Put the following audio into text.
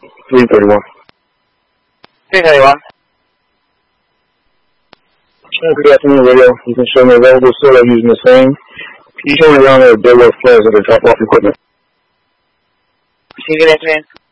331. 331. Good afternoon, radio. You can show me available solar using the same. Can you show me around the deadwork plans that are top off equipment? Can you get that to me?